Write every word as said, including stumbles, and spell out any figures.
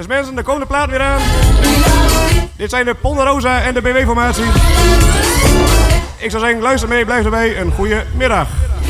Dus mensen, de komende plaat weer aan. Dit zijn de Ponderosa en de B W-formatie. Ik zou zeggen, luister mee, blijf erbij. Een goede middag.